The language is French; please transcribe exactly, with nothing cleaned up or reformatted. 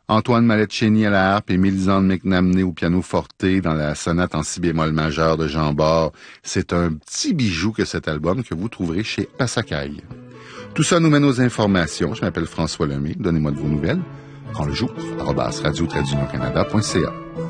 Antoine Maletcheni à la harpe et Mélisande McNamee au piano forte dans la sonate en si bémol majeur de Jean Bart. C'est un petit bijou que cet album que vous trouverez chez Passacaille. Tout ça nous mène aux informations. Je m'appelle François Lemay. Donnez-moi de vos nouvelles. Prends le jour, arobase radio tiret canada point c a.